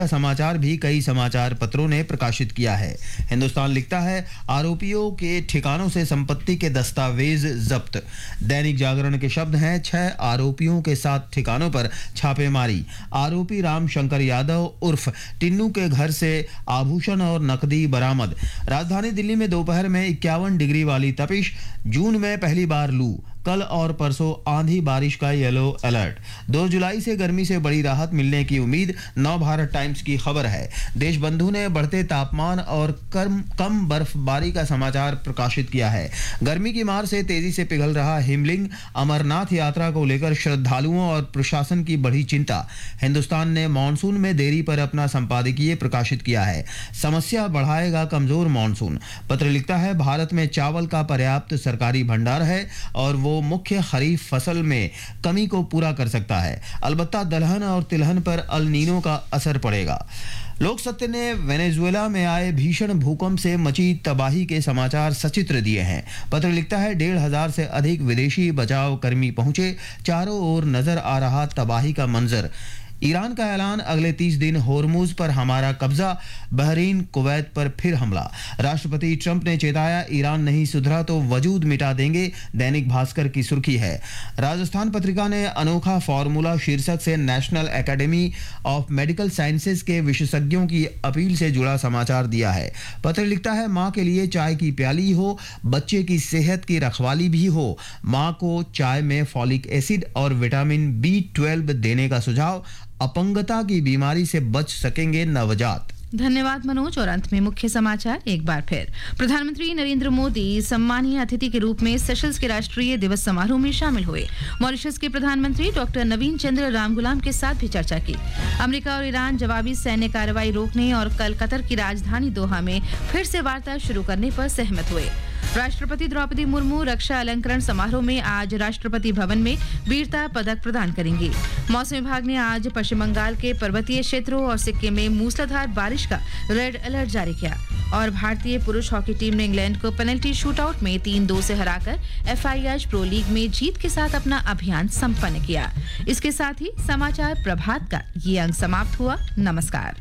समाचार भी कई समाचार पत्रों ने प्रकाशित किया है। हिंदुस्तान लिखता है, आरोपियों के ठिकानों से संपत्ति के दस्तावेज जब्त। दैनिक जागरण के शब्द हैं, 6 आरोपियों के 7 ठिकानों पर छापेमारी। आरोपी राम शंकर यादव उर्फ टिन्नू के घर से आभूषण और नकदी बरामद। राजधानी दिल्ली में दोपहर में 51 डिग्री वाली तपिश। जून में पहली बार लू। कल और परसों आंधी बारिश का येलो अलर्ट। 2 जुलाई से गर्मी से बड़ी राहत मिलने की उम्मीद। नव भारत टाइम्स की खबर है। देश बंधु ने बढ़ते तापमान और कम बर्फबारी का समाचार प्रकाशित किया है। गर्मी की मार से तेजी से पिघल रहा हिमलिंग। अमरनाथ यात्रा को लेकर श्रद्धालुओं और प्रशासन की बढ़ी चिंता। हिंदुस्तान ने मानसून में देरी पर अपना संपादकीय प्रकाशित किया है। समस्या बढ़ाएगा कमजोर मानसून। पत्र लिखता है, भारत में चावल का पर्याप्त सरकारी भंडार है और वो मुख्य खरीफ फसल में कमी को पूरा कर सकता है। अलबत्ता दलहन और तिलहन पर अल नीनो का असर पड़ेगा। लोक सत्य ने वेनेजुएला में आए भीषण भूकंप से मची तबाही के समाचार सचित्र दिए हैं। पत्र लिखता है, 1,500 से अधिक विदेशी बचाव कर्मी पहुंचे। चारों ओर नजर आ रहा तबाही का मंजर। ईरान का ऐलान, अगले 30 दिन होर्मुज पर हमारा कब्जा। बहरीन कुवैत पर फिर हमला। राष्ट्रपति ट्रंप ने चेताया, ईरान नहीं सुधरा तो वजूद मिटा देंगे। दैनिक भास्कर की सुर्खी है। राजस्थान पत्रिका ने अनोखा फॉर्मूला शीर्षक से national academy of medical sciences के विशेषज्ञों की अपील से जुड़ा समाचार दिया है। पत्र लिखता है, मां के लिए चाय की प्याली हो, बच्चे की सेहत की रखवाली भी हो। मां को चाय में फॉलिक एसिड और विटामिन B12 देने का सुझाव। अपंगता की बीमारी से बच सकेंगे नवजात। धन्यवाद मनोज। और अंत में मुख्य समाचार एक बार फिर। प्रधानमंत्री नरेंद्र मोदी सम्मानीय अतिथि के रूप में सेशल्स के राष्ट्रीय दिवस समारोह में शामिल हुए। मॉरिशस के प्रधानमंत्री डॉक्टर नवीन चंद्र रामगुलाम के साथ भी चर्चा की। अमेरिका और ईरान जवाबी सैन्य कार्रवाई रोकने और कल कतर की राजधानी दोहा में फिर से वार्ता शुरू करने पर सहमत हुए। राष्ट्रपति द्रौपदी मुर्मू रक्षा अलंकरण समारोह में आज राष्ट्रपति भवन में वीरता पदक प्रदान करेंगी। मौसम विभाग ने आज पश्चिम बंगाल के पर्वतीय क्षेत्रों और सिक्किम में मूसलाधार बारिश का रेड अलर्ट जारी किया। और भारतीय पुरुष हॉकी टीम ने इंग्लैंड को पेनल्टी शूटआउट में 3-2 से हराकर FIH प्रो लीग में जीत के साथ अपना अभियान संपन्न किया। इसके साथ ही समाचार प्रभात का ये अंक समाप्त हुआ। नमस्कार।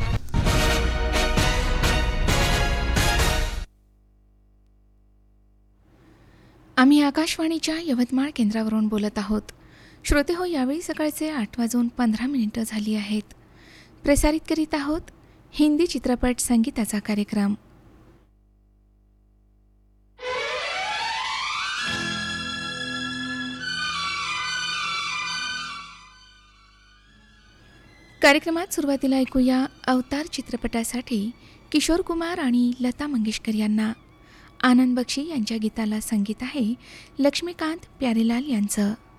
आम्ही आकाशवाणीच्या यवतमाळ केंद्रावरून बोलत आहोत. श्रोते हो, यावेळी सकाळचे 8:15 झाली आहेत. प्रसारित करीत आहोत हिंदी चित्रपट संगीताचा कार्यक्रम. कार्यक्रमात सुरुवातीला ऐकूया अवतार चित्रपटासाठी किशोर कुमार आणि लता मंगेशकर यांना. आनंद बक्षी यांच्या गीताला संगीत आहे लक्ष्मीकांत प्यारेलाल यांचं.